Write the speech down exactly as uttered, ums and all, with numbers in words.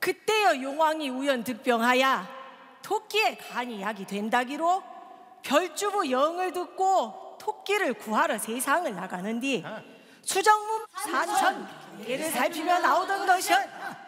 그때여 용왕이 우연득병하야 토끼의 간이 약이 된다기로 별주부 영을 듣고 토끼를 구하러 세상을 나가는 뒤 수정문 산천 개를 살피며 나오던 것이었.